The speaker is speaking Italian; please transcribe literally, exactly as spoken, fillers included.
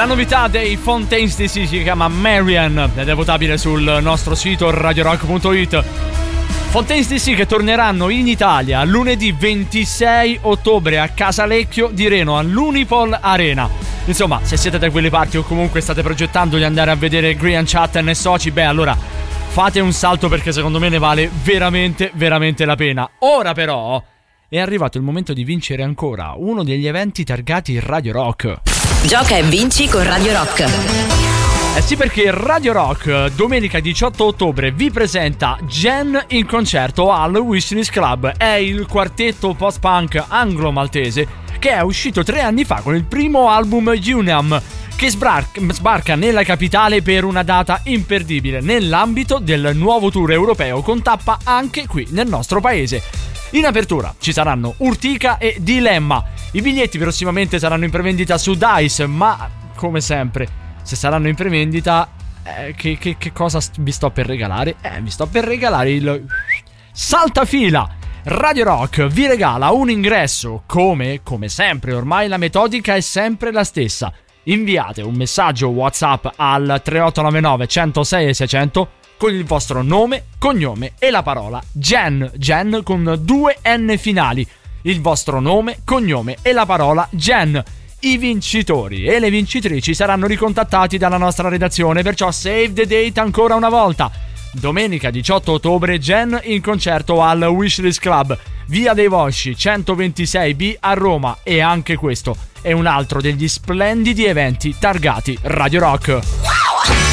La novità dei Fontaines D C si chiama Marian ed è votabile sul nostro sito radio rock punto it. Fontaines D C che torneranno in Italia lunedì ventisei ottobre a Casalecchio di Reno all'Unipol Arena. Insomma, se siete da quelle parti o comunque state progettando di andare a vedere Grian Chatten e Soci, beh allora fate un salto perché secondo me ne vale veramente veramente la pena. Ora però è arrivato il momento di vincere ancora uno degli eventi targati Radio Rock. Gioca e vinci con Radio Rock. Eh sì, perché Radio Rock domenica diciotto ottobre vi presenta Gen in concerto al Wishlist Club. È il quartetto post-punk anglo-maltese che è uscito tre anni fa con il primo album Unam, che sbarca nella capitale per una data imperdibile nell'ambito del nuovo tour europeo con tappa anche qui nel nostro paese. In apertura ci saranno Urtica e Dilemma. I biglietti prossimamente saranno in prevendita su Dice, ma come sempre, se saranno in prevendita, eh, che, che, che cosa vi sto per regalare? Eh, vi sto per regalare il saltafila. Radio Rock vi regala un ingresso, come, come sempre, ormai la metodica è sempre la stessa. Inviate un messaggio WhatsApp al tre otto nove nove, centosei e seicento con il vostro nome, cognome e la parola Gen, Gen con due N finali. Il vostro nome, cognome e la parola Gen. I vincitori e le vincitrici saranno ricontattati dalla nostra redazione, perciò save the date ancora una volta. Domenica diciotto ottobre Gen in concerto al Wishlist Club, via dei Volsci centoventisei B a Roma, e anche questo è un altro degli splendidi eventi targati Radio Rock.